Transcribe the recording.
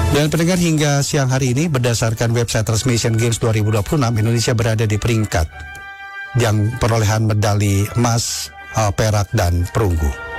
Dan pendengar, hingga siang hari ini berdasarkan website resmi Asian Games 2026, Indonesia berada di peringkat yang perolehan medali emas, perak, dan perunggu.